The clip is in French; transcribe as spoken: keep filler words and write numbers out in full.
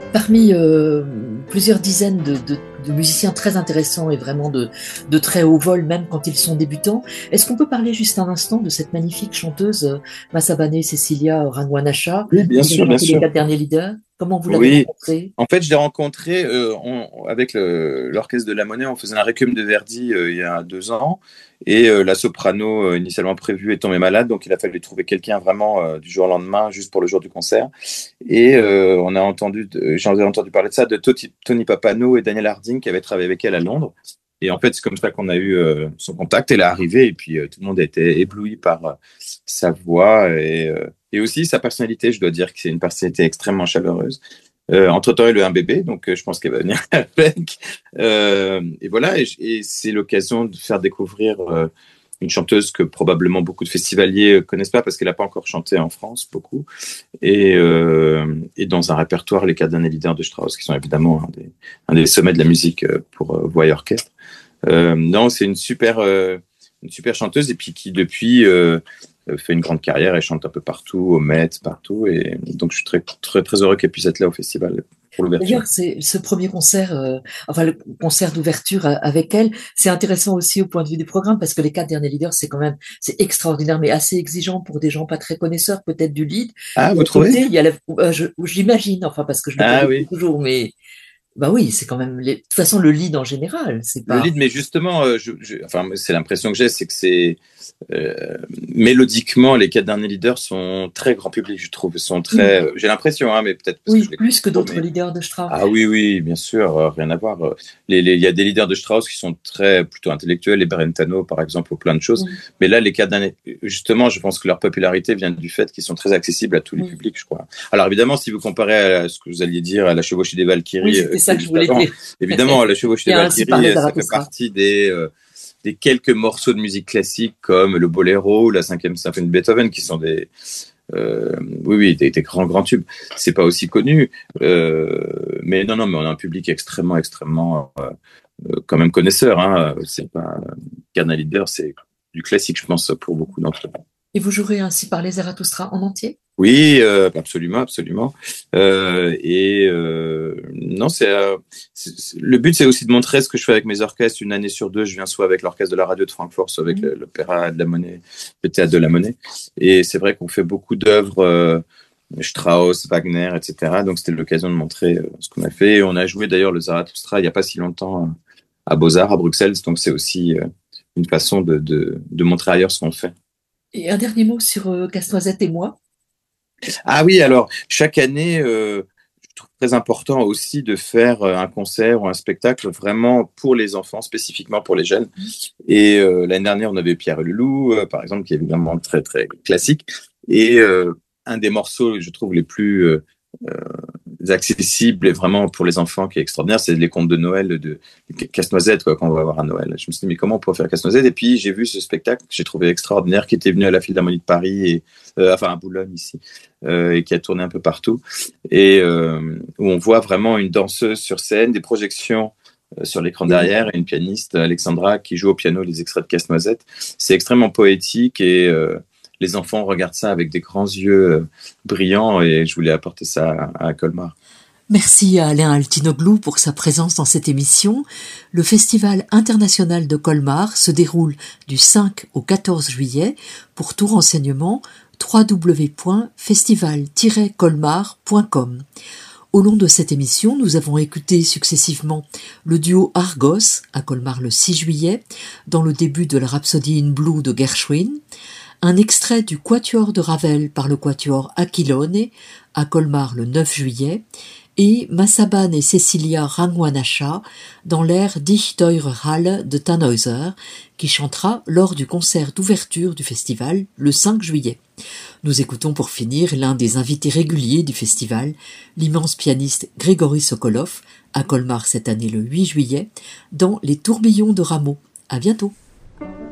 Parmi euh, plusieurs dizaines de, de- de musiciens très intéressants et vraiment de, de très haut vol, même quand ils sont débutants, est-ce qu'on peut parler juste un instant de cette magnifique chanteuse euh, Masabane Cecilia Rangwanasha, Oui, bien qui va sûr, bien chanter les sûr. quatre derniers leaders? Comment vous l'avez Oui, rencontrée? en fait, je l'ai rencontré euh, on- avec le- l'Orchestre de la Monnaie. On faisait un requiem de Verdi euh, il y a deux ans. Et euh, la soprano euh, initialement prévue est tombée malade. Donc, il a fallu trouver quelqu'un vraiment euh, du jour au lendemain, juste pour le jour du concert. Et euh, on a entendu, de- j'en ai entendu parler de ça, de Toti- Tony Papano et Daniel Harding qui avaient travaillé avec elle à Londres. Et en fait, c'est comme ça qu'on a eu euh, son contact. Elle est arrivée et puis euh, tout le monde a été ébloui par euh, sa voix et, euh, et aussi sa personnalité. Je dois dire que c'est une personnalité extrêmement chaleureuse. Euh, entre-temps, elle a eu un bébé, donc euh, je pense qu'elle va venir avec. Euh, et voilà, et, et c'est l'occasion de faire découvrir euh, une chanteuse que probablement beaucoup de festivaliers euh, connaissent pas parce qu'elle n'a pas encore chanté en France beaucoup. Et, euh, et dans un répertoire, les quatre derniers leaders de Strauss, qui sont évidemment un des, un des sommets de la musique euh, pour euh, voix et orchestre. Euh, non, c'est une super, euh, une super chanteuse et puis qui depuis euh, fait une grande carrière. Elle chante un peu partout, au Met, partout. Et donc je suis très, très, très heureux qu'elle puisse être là au festival pour l'ouverture. D'ailleurs, c'est ce premier concert, euh, enfin le concert d'ouverture euh, avec elle, c'est intéressant aussi au point de vue du programme parce que les quatre derniers leaders, c'est quand même, c'est extraordinaire, mais assez exigeant pour des gens pas très connaisseurs peut-être du lead. Ah, Et vous à trouvez? côté, il y a la, euh, je- j'imagine, enfin parce que je l'ai pas Ah vécu oui. toujours, mais bah oui, c'est quand même, les- de toute façon le lead en général, c'est Le pas. lead, mais justement, euh, je, je- enfin, c'est l'impression que j'ai, c'est que c'est euh, mélodiquement, les quatre derniers leaders sont très grand public, je trouve. Ils sont Oui, très, euh, j'ai l'impression, hein, mais peut-être parce que oui, je les connais plus que trop, d'autres mais leaders de Strauss. ah oui, oui, bien sûr, euh, rien à voir. Euh, Les, les- il y a des leaders de Strauss qui sont très plutôt intellectuels, les Brentano par exemple, ou plein de choses. Oui, Mais là, les quatre derniers, justement, je pense que leur popularité vient du fait qu'ils sont très accessibles à tous les oui, publics, je crois. Alors évidemment, si vous comparez à ce que vous alliez dire à la chevauchée des oui, Valkyries, euh, c'était qui ça est que je juste voulais avant, dire. évidemment, la chevauchée Il des y a ainsi parlait Valkyries, ça fait Zarathustra. partie des euh, des quelques morceaux de musique classique comme le boléro ou la cinquième symphonie de Beethoven qui sont des euh, oui oui des, des grands grands tubes. C'est pas aussi connu, euh, mais non non mais on a un public extrêmement extrêmement euh, quand même connaisseur, hein. C'est pas Cardinal Leader, c'est du classique je pense pour beaucoup d'entre eux. Et vous jouerez ainsi parler Zarathustra en entier? Oui, euh, absolument, absolument. Euh, et euh, non, c'est, euh, c'est- c'est- le but, c'est aussi de montrer ce que je fais avec mes orchestres. Une année sur deux, je viens soit avec l'orchestre de la radio de Francfort, soit avec Mhm. le- l'opéra de la Monnaie, le théâtre de la Monnaie. Et c'est vrai qu'on fait beaucoup d'œuvres, euh, Strauss, Wagner, et cetera. Donc c'était l'occasion de montrer euh, ce qu'on a fait. Et on a joué d'ailleurs le Zarathustra il n'y a pas si longtemps euh, à Beaux-Arts, à Bruxelles. Donc c'est aussi euh, une façon de, de, de montrer ailleurs ce qu'on fait. Et un dernier mot sur euh, Casse-Noisette et moi. Ah oui, alors chaque année, euh, je trouve très important aussi de faire euh, un concert ou un spectacle vraiment pour les enfants, spécifiquement pour les jeunes. Et euh, l'année dernière, on avait Pierre et le Loup, euh, par exemple, qui est évidemment très très classique. Et euh, un des morceaux, je trouve, les plus euh, accessible et vraiment pour les enfants qui est extraordinaire, c'est les contes de Noël de Casse-Noisette quoi, qu'on va avoir à Noël. Je me suis dit mais comment on pourrait faire Casse-Noisette? Et puis j'ai vu ce spectacle que j'ai trouvé extraordinaire qui était venu à la Philharmonie de Paris et euh, enfin à Boulogne ici euh, et qui a tourné un peu partout et euh, où on voit vraiment une danseuse sur scène, des projections euh, sur l'écran derrière et une pianiste Alexandra qui joue au piano les extraits de Casse-Noisette. C'est extrêmement poétique et euh, les enfants regardent ça avec des grands yeux euh, brillants et je voulais apporter ça à, à Colmar. Merci à Alain Altinoglou pour sa présence dans cette émission. Le Festival international de Colmar se déroule du cinq au quatorze juillet. Pour tout renseignement, w w w point festival tiret colmar point com. Au long de cette émission, nous avons écouté successivement le duo Argos à Colmar le six juillet, dans le début de la Rhapsody in Blue de Gershwin, un extrait du Quatuor de Ravel par le Quatuor Aquilone à Colmar le neuf juillet, et Massaban et Cecilia Rangwanasha dans l'air Die Teure Halle de Tannhäuser, qui chantera lors du concert d'ouverture du festival le cinq juillet. Nous écoutons pour finir l'un des invités réguliers du festival, l'immense pianiste Grégory Sokolov, à Colmar cette année le huit juillet, dans Les Tourbillons de Rameau. À bientôt!